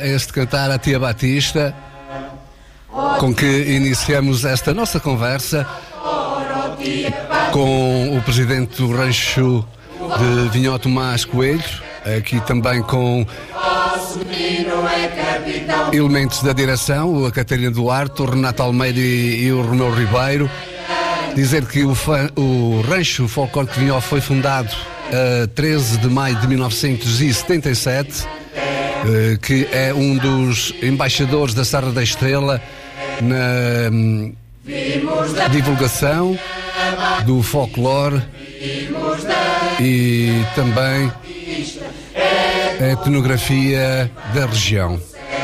este cantar a Tia Batista, com que iniciamos esta nossa conversa com o presidente do rancho de Vinhó, Tomás Coelho, aqui também com elementos da direção, a Catarina Duarte, o Renato Almeida e o Romeu Ribeiro. Dizer que o rancho Folclórico de Vinhó foi fundado a 13 de maio de 1977, que é um dos embaixadores da Serra da Estrela na divulgação do folclore e também a etnografia da região.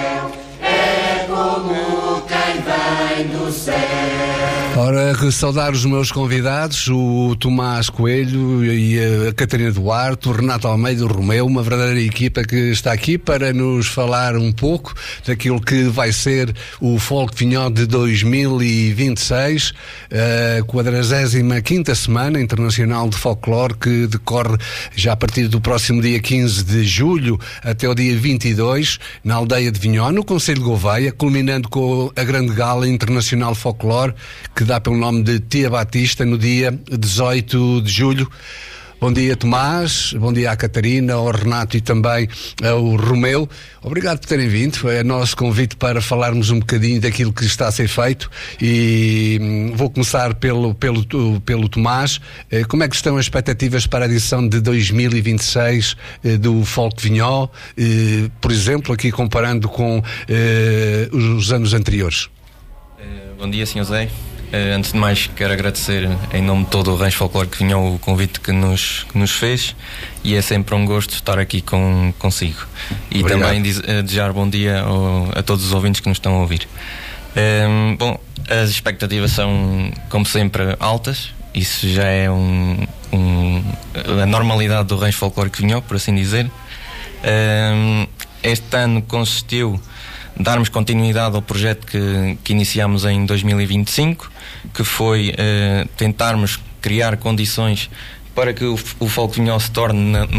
Ora, saudar os meus convidados, o Tomás Coelho e a Catarina Duarte, o Renato Almeida e o Romeu, uma verdadeira equipa que está aqui para nos falar um pouco daquilo que vai ser o Folk Vinhó de 2026, a 45ª Semana Internacional de Folclore, que decorre já a partir do próximo dia 15 de julho até o dia 22, na aldeia de Vinhó, no concelho de Gouveia, culminando com a grande gala internacional de folclore, que dá pelo nome de Tia Batista, no dia 18 de julho. Bom dia, Tomás, bom dia à Catarina, ao Renato e também ao Romeu. Obrigado por terem vindo. É nosso convite para falarmos um bocadinho daquilo que está a ser feito e vou começar pelo Tomás. Como é que estão as expectativas para a edição de 2026 do Folk Vinhó, por exemplo, aqui comparando com os anos anteriores? Bom dia, Sr. Zé. Antes de mais, quero agradecer em nome de todo o Rancho Folclórico que Vinhó o convite que nos fez, e é sempre um gosto estar aqui consigo. E obrigado. Também desejar bom dia a todos os ouvintes que nos estão a ouvir. Bom, as expectativas são, como sempre, altas. Isso já é a normalidade do Rancho Folclórico Vinhó, por assim dizer. Este ano consistiu darmos continuidade ao projeto que iniciámos em 2025, que foi tentarmos criar condições para que o Folk Vinhó se torne